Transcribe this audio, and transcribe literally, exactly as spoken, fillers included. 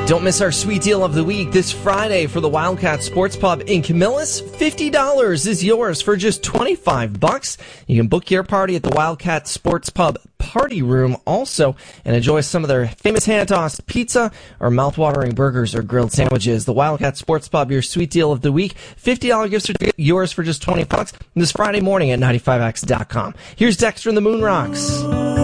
Don't miss our sweet deal of the week this Friday for the Wildcat Sports Pub in Camillus. fifty dollars is yours for just twenty-five bucks. You can book your party at the Wildcat Sports Pub Party Room also and enjoy some of their famous hand-tossed pizza or mouth-watering burgers or grilled sandwiches. The Wildcat Sports Pub, your sweet deal of the week. fifty dollars gift certificate, yours for just twenty bucks this Friday morning at ninety-five X dot com. Here's Dexter and the Moon Rocks.